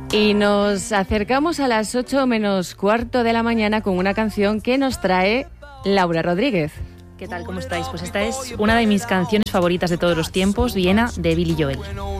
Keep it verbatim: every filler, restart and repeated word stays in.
Y nos acercamos a las ocho menos cuarto de la mañana con una canción que nos trae Laura Rodríguez. ¿Qué tal? ¿Cómo estáis? Pues esta es una de mis canciones favoritas de todos los tiempos, Viena, de Billy Joel.